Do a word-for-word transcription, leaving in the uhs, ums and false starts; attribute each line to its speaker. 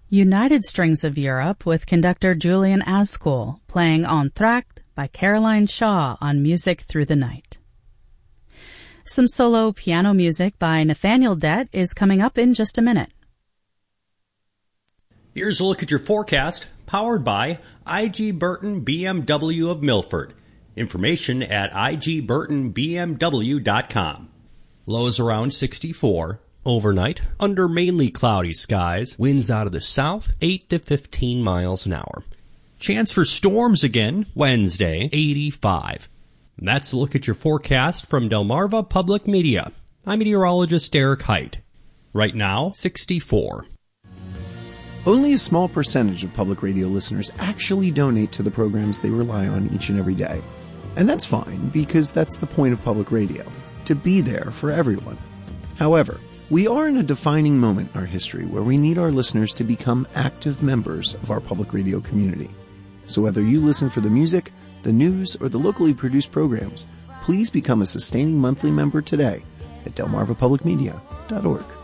Speaker 1: United Strings of Europe with conductor Julian Ascool playing Entr'acte by Caroline Shaw on Music Through the Night. Some solo piano music by Nathaniel Dett is coming up in just a minute.
Speaker 2: Here's a look at your forecast, powered by I G Burton B M W of Milford. Information at I G Burton B M W dot com. Lows around sixty-four. Overnight, under mainly cloudy skies, winds out of the south, eight to fifteen miles an hour. Chance for storms again, Wednesday, eighty-five. And that's a look at your forecast from Delmarva Public Media. I'm meteorologist Eric Height. Right now, sixty-four.
Speaker 3: Only a small percentage of public radio listeners actually donate to the programs they rely on each and every day. And that's fine, because that's the point of public radio, to be there for everyone. However, we are in a defining moment in our history where we need our listeners to become active members of our public radio community. So whether you listen for the music, the news, or the locally produced programs, please become a sustaining monthly member today at delmarva public media dot org.